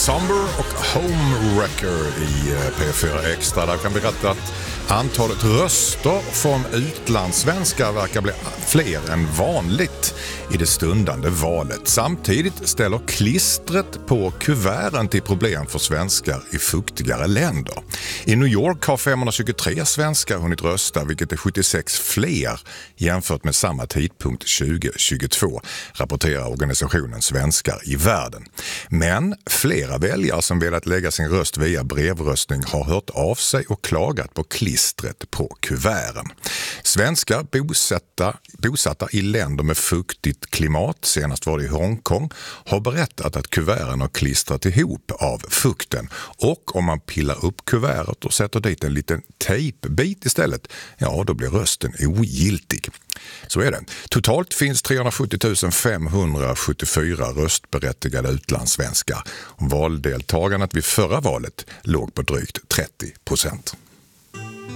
Somber och Homewrecker i P4 Extra. Där kan vi berätta att antalet röster från utlandssvenskar verkar bli fler än vanligt i det stundande valet. Samtidigt ställer klistret på kuverten till problem för svenskar i fuktigare länder. I New York har 523 svenskar hunnit rösta, vilket är 76 fler jämfört med samma tidpunkt 2022, rapporterar organisationen Svenskar i världen. Men flera väljare som velat lägga sin röst via brevröstning har hört av sig och klagat på klistret på kuverten. Svenskar bosatta i länder med fuktigt klimat, senast var det i Hongkong, har berättat att kuverten har klistrat ihop av fukten. Och om man pillar upp kuvertet och sätter dit en liten tejpbit istället, ja då blir rösten ogiltig. Så är det. Totalt finns 370 574 röstberättigade utlandssvenskar. Valdeltagandet vid förra valet låg på drygt 30%.